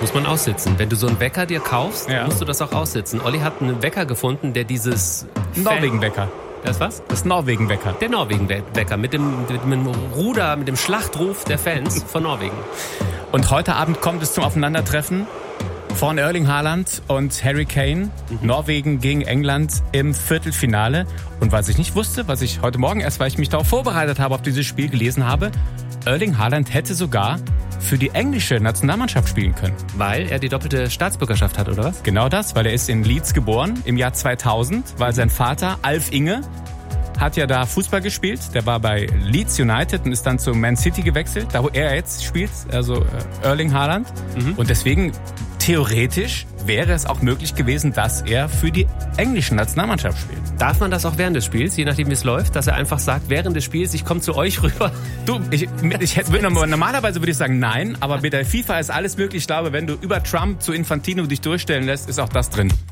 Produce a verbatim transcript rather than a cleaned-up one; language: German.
muss man aussitzen. Wenn du so einen Wecker dir kaufst, ja. musst du das auch aussitzen. Olli hat einen Wecker gefunden, der dieses... Norwegen-Wecker. Das was? Das Norwegen-Wecker. Der Norwegen-Wecker mit dem, mit dem Ruder, mit dem Schlachtruf der Fans von Norwegen. Und heute Abend kommt es zum Aufeinandertreffen von Erling Haaland und Harry Kane. Mhm. Norwegen gegen England im Viertelfinale. Und was ich nicht wusste, was ich heute Morgen erst, weil ich mich darauf vorbereitet habe, auf dieses Spiel gelesen habe, Erling Haaland hätte sogar für die englische Nationalmannschaft spielen können. Weil er die doppelte Staatsbürgerschaft hat, oder was? Genau das, weil er ist in Leeds geboren im Jahr zweitausend, weil sein Vater Alf Inge hat ja da Fußball gespielt. Der war bei Leeds United und ist dann zu Man City gewechselt, da wo er jetzt spielt, also Erling Haaland. Mhm. Und deswegen theoretisch wäre es auch möglich gewesen, dass er für die englische Nationalmannschaft spielt. Darf man das auch während des Spiels, je nachdem wie es läuft, dass er einfach sagt, während des Spiels, ich komme zu euch rüber? Du, ich, ich hätte, normalerweise würde ich sagen nein, aber mit der FIFA ist alles möglich. Ich glaube, wenn du über Trump zu Infantino dich durchstellen lässt, ist auch das drin.